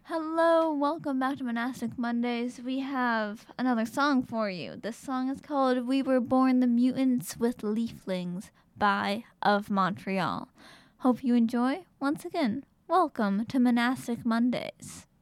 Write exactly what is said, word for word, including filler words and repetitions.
Hello, welcome back to Monastic Mondays. We have another song for you. This song is called We Were Born the Mutants with Leaflings by Of Montreal. Hope you enjoy. Once again, welcome to Monastic Mondays.